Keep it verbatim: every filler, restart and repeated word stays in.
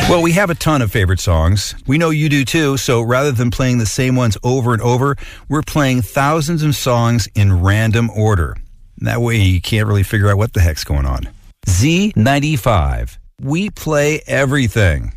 Well, we have a ton of favorite songs. We know you do too, so rather than playing the same ones over and over, we're playing thousands of songs in random order. That way you can't really figure out what the heck's going on. Z ninety-five. We play everything.